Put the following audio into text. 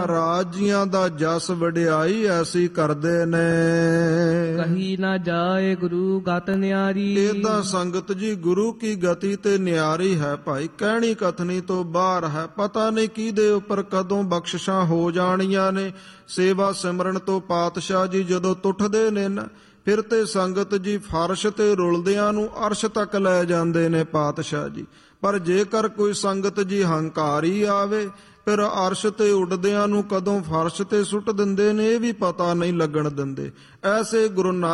ਰਾਜੀਆਂ ਦਾ ਜਸ ਵਡਿਆਈ ਐਸੀ ਕਰਦੇ ਨੇ। ਕਹੀ ਨਾ ਜਾਏ ਗੁਰੂ ਗਤ ਨਿਆਰੀ। ਏਦਾਂ ਸੰਗਤ ਜੀ ਗੁਰੂ ਕੀ ਗਤੀ ਤੇ ਨਿਆਰੀ ਹੈ ਭਾਈ, ਕਹਿਣੀ ਕਥਨੀ ਤੋਂ ਬਾਹਰ ਹੈ। ਪਤਾ ਨਹੀਂ ਕਿਹਦੇ ਉੱਪਰ ਕਦੋਂ ਬਖਸ਼ਿਸ਼ਾਂ ਹੋ ਜਾਣੀਆਂ ਨੇ। ਸੇਵਾ ਸਿਮਰਨ ਤੋਂ ਪਾਤਸ਼ਾਹ ਜੀ ਜਦੋਂ ਟੁੱਟਦੇ ਨੇ ਨਾ, ਫਿਰ ਤੇ ਸੰਗਤ ਜੀ ਫਰਸ਼ ਤੇ ਰੁਲਦਿਆਂ ਨੂੰ ਅਰਸ਼ ਤੱਕ ਲੈ ਜਾਂਦੇ ਨੇ ਪਾਤਸ਼ਾਹ ਜੀ। ਪਰ ਜੇਕਰ ਕੋਈ ਸੰਗਤ ਜੀ ਹੰਕਾਰੀ ਆਵੇ, ਫਿਰ ਅਰਸ਼ ਤੇ ਉੱਡਦਿਆਂ ਨੂੰ ਕਦੋਂ ਫਰਸ਼ ਤੇ ਸੁੱਟ ਦਿੰਦੇ ਨੇ ਇਹ ਵੀ ਪਤਾ ਨਹੀਂ ਲੱਗਣ ਦਿੰਦੇ। ਐਸੇ ਗੁਰੂ ਨਾਨਕ